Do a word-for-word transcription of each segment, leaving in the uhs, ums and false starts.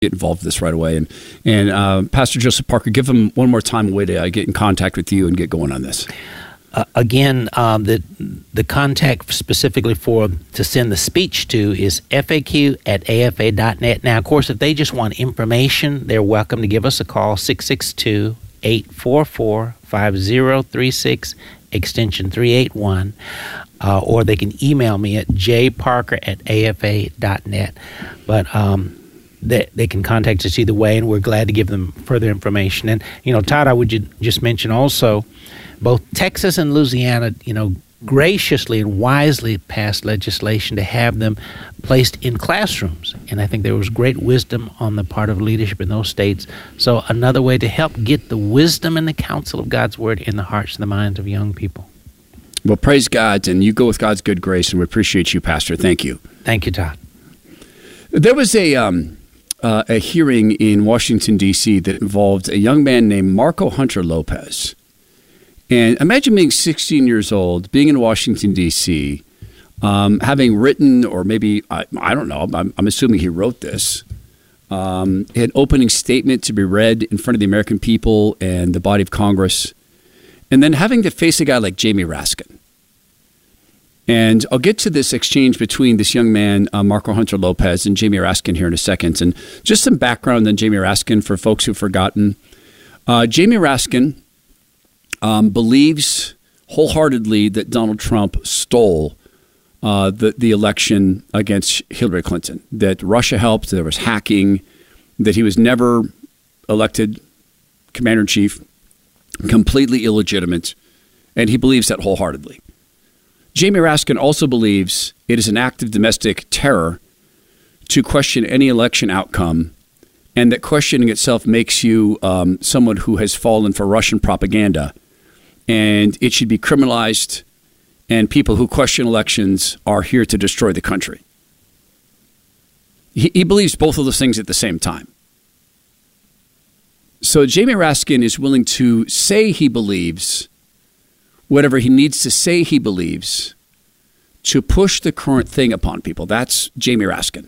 get involved with this right away. And and uh, Pastor Joseph Parker, give them one more time a way to uh, get in contact with you and get going on this. Uh, again, um, the the contact specifically for to send the speech to is F A Q at A F A dot net. Now, of course, if they just want information, they're welcome to give us a call, six six two, eight four four, five zero three six, extension three eight one. Uh, or they can email me at j parker at A F A dot net. But um, they, they can contact us either way, and we're glad to give them further information. And, you know, Todd, I would ju- just mention also, both Texas and Louisiana, you know, graciously and wisely passed legislation to have them placed in classrooms. And I think there was great wisdom on the part of leadership in those states. So another way to help get the wisdom and the counsel of God's word in the hearts and the minds of young people. Well, praise God, and you go with God's good grace, and we appreciate you, Pastor. Thank you. Thank you, Todd. There was a um, uh, a hearing in Washington, D C that involved a young man named Marco Hunter Lopez. And imagine being sixteen years old, being in Washington, D C, um, having written, or maybe, I, I don't know, I'm, I'm assuming he wrote this, um, an opening statement to be read in front of the American people and the body of Congress, and then having to face a guy like Jamie Raskin. And I'll get to this exchange between this young man, uh, Marco Hunter Lopez, and Jamie Raskin here in a second. And just some background on Jamie Raskin for folks who've forgotten. Uh, Jamie Raskin um, believes wholeheartedly that Donald Trump stole uh, the, the election against Hillary Clinton, that Russia helped, there was hacking, that he was never elected commander-in-chief, completely illegitimate, and he believes that wholeheartedly. Jamie Raskin also believes it is an act of domestic terror to question any election outcome, and that questioning itself makes you um, someone who has fallen for Russian propaganda, and it should be criminalized, and people who question elections are here to destroy the country. He, he believes both of those things at the same time. So Jamie Raskin is willing to say he believes whatever he needs to say he believes to push the current thing upon people. That's Jamie Raskin.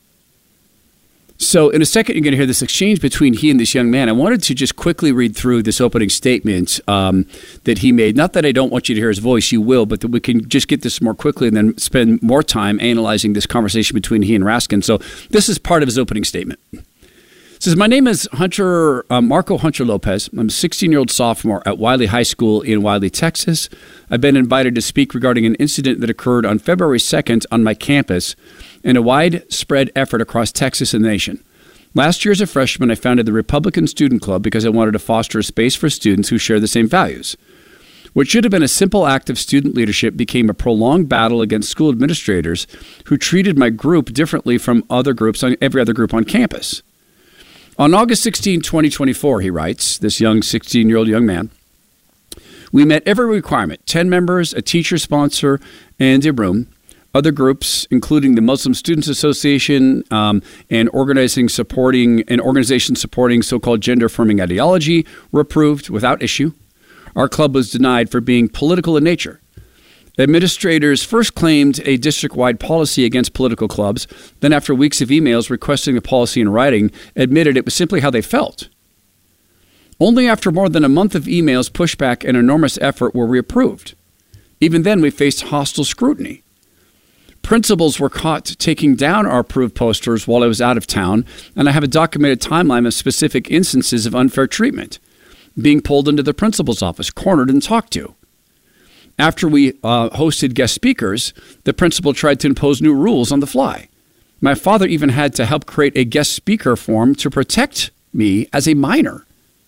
So in a second, you're going to hear this exchange between he and this young man. I wanted to just quickly read through this opening statement um, that he made. Not that I don't want you to hear his voice, you will, but that we can just get this more quickly and then spend more time analyzing this conversation between he and Raskin. So this is part of his opening statement. It says, my name is Hunter uh, Marco Hunter Lopez. I'm a sixteen-year-old sophomore at Wiley High School in Wiley, Texas. I've been invited to speak regarding an incident that occurred on February second on my campus in a widespread effort across Texas and the nation. Last year as a freshman, I founded the Republican Student Club because I wanted to foster a space for students who share the same values. What should have been a simple act of student leadership became a prolonged battle against school administrators who treated my group differently from other groups on every other group on campus. On August sixteenth, twenty twenty-four, he writes, this young sixteen-year-old young man, we met every requirement, ten members, a teacher sponsor, and a room. Other groups, including the Muslim Students Association um, and organizing supporting an organization supporting so-called gender-affirming ideology, were approved without issue. Our club was denied for being political in nature. Administrators first claimed a district-wide policy against political clubs, then after weeks of emails requesting the policy in writing, admitted it was simply how they felt. Only after more than a month of emails, pushback, and enormous effort were we approved. Even then, we faced hostile scrutiny. Principals were caught taking down our approved posters while I was out of town, and I have a documented timeline of specific instances of unfair treatment, being pulled into the principal's office, cornered, and talked to. After we uh, hosted guest speakers, the principal tried to impose new rules on the fly. My father even had to help create a guest speaker form to protect me as a minor.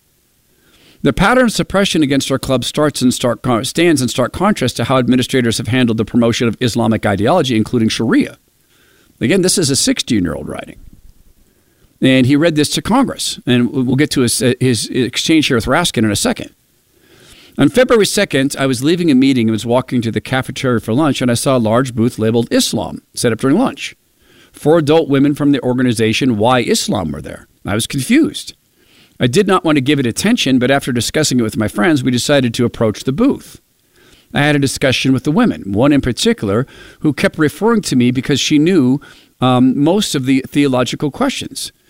The pattern of suppression against our club starts in stark, stands in stark contrast to how administrators have handled the promotion of Islamic ideology, including Sharia. Again, this is a sixteen-year-old writing. And he read this to Congress. And we'll get to his, his exchange here with Raskin in a second. On February second, I was leaving a meeting and was walking to the cafeteria for lunch, and I saw a large booth labeled Islam set up during lunch. Four adult women from the organization Why Islam were there. I was confused. I did not want to give it attention, but after discussing it with my friends, we decided to approach the booth. I had a discussion with the women, one in particular, who kept referring to me because she knew um, most of the theological questions.